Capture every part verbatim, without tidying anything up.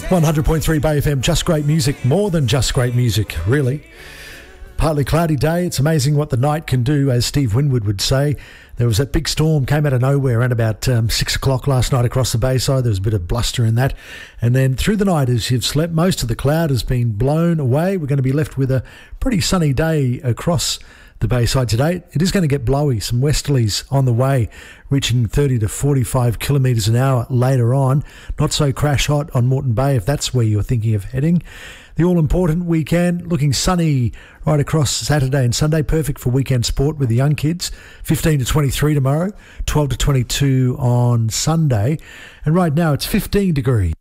one hundred point three Bay F M, just great music, more than just great music, really. Partly cloudy day. It's amazing what the night can do, as Steve Winwood would say. There was that big storm, came out of nowhere around about um, six o'clock last night across the Bayside. There was a bit of bluster in that. And then through the night, as you've slept, most of the cloud has been blown away. We're going to be left with a pretty sunny day across the Bayside today. It is going to get blowy, some westerlies on the way, reaching thirty to forty-five kilometres an hour later on. Not so crash hot on Moreton Bay, if that's where you're thinking of heading. The all-important weekend, looking sunny right across Saturday and Sunday, perfect for weekend sport with the young kids. fifteen to twenty-three tomorrow, twelve to twenty-two on Sunday. And right now it's fifteen degrees.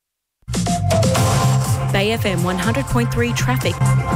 Bay F M one hundred point three traffic.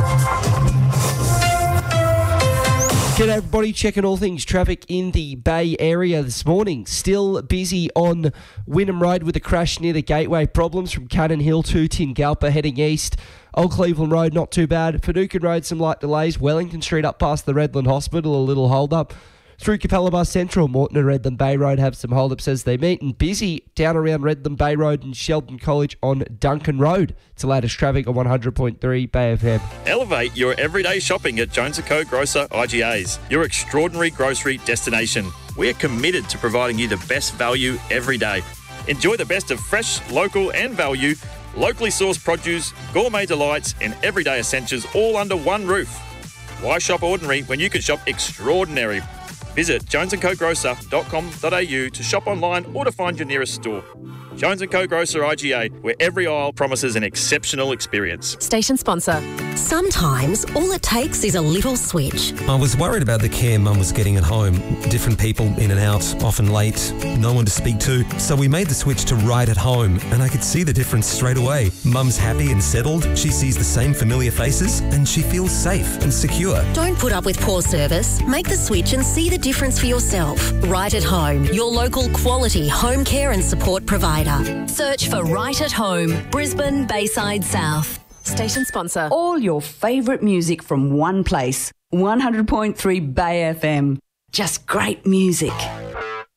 G'day everybody, checking all things traffic in the Bay area this morning. Still busy on Wynnum Road with a crash near the Gateway. Problems from Cannon Hill to Tingalpa heading east. Old Cleveland Road, not too bad. Finucane Road, some light delays. Wellington Street up past the Redland Hospital, a little hold up. Through Capalaba Central, Moreton and Redland Bay Road have some hold-ups as they meet. And busy down around Redland Bay Road and Sheldon College on Duncan Road. It's the latest traffic on one hundred point three Bay F M. Elevate your everyday shopping at Jones and Co Grocer I G As, your extraordinary grocery destination. We are committed to providing you the best value every day. Enjoy the best of fresh, local and value, locally sourced produce, gourmet delights and everyday essentials all under one roof. Why shop ordinary when you can shop extraordinary? Visit jones and co grocer dot com dot a u to shop online or to find your nearest store. Jones and Co Grocer I G A, where every aisle promises an exceptional experience. Station sponsor. Sometimes all it takes is a little switch. I was worried about the care Mum was getting at home. Different people in and out, often late, no one to speak to. So we made the switch to Right at Home, and I could see the difference straight away. Mum's happy and settled, she sees the same familiar faces, and she feels safe and secure. Don't put up with poor service. Make the switch and see the difference for yourself. Right at Home, your local quality home care and support provider. Search for Right at Home, Brisbane, Bayside South. Station sponsor. All your favourite music from one place. one hundred point three Bay F M. Just great music.